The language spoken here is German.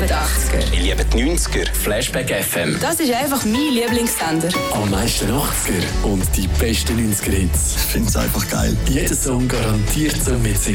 liebe die 80er. Ich liebe die 90er. Flashback FM. Das ist einfach mein Lieblingssender. Am meisten 80er und die besten 90er-Hits. Ich finde es einfach geil. Jeder Song garantiert zum Mitsingen.